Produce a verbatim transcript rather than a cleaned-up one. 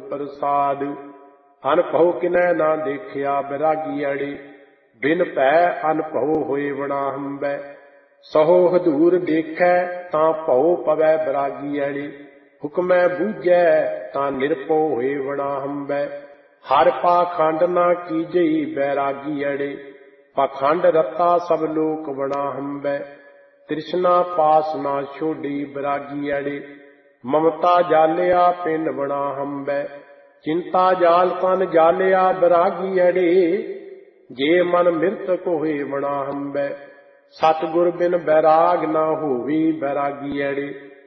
ਪ੍ਰਸਾਦ। ਅਨਭਉ ਕਿਨੈ ਨਾ ਦੇਖਿਆ ਬੈਰਾਗੀ ਅੜੇ, ਬਿਨ ਭੈ ਅਨਭਉ ਹੋਏ ਵਣਾ ਹੰਬੈ। ਸਹੋ ਹਦੂਰ ਦੇਖੈ ਤਾਂ ਭਉ ਪਵੈ ਬੈਰਾਗੀ ਅੜੇ, ਹੁਕਮੈ ਬੂਝੈ ਤਾਂ ਨਿਰਭਉ ਹੋਏ ਵਣਾ ਹੰਬੈ। ਹਰ ਪਾਖੰਡ ਨਾ ਕੀਜਈ ਬੈਰਾਗੀ ਅੜੇ, ਪਾਖੰਡ ਰਤਾ ਸਭ ਲੋਕ ਵਣਾ ਹੰਬੈ। ਤ੍ਰਿਸ਼ਨਾ ਪਾਸ ਨਾ ਛੋਡੀ ਬੈਰਾਗੀ ਅੜੇ, ਮਮਤਾ ਜਾਲਿਆ ਪਿੰਡ ਵਣਾ ਹੰਬੈ। ਚਿੰਤਾ ਜਾਲ ਤਨ ਜਾਲਿਆ ਬੈਰਾਗੀ ਅੜੇ, ਜੇ ਮਨ ਮਿਰਤਕ ਹੋਏ ਵਣਾ ਹੰਬੈ। ਸਤਿਗੁਰ ਬਿਨ ਬੈਰਾਗ ਨਾ ਹੋਵੀ ਬੈਰਾਗੀ ਅੜੇ,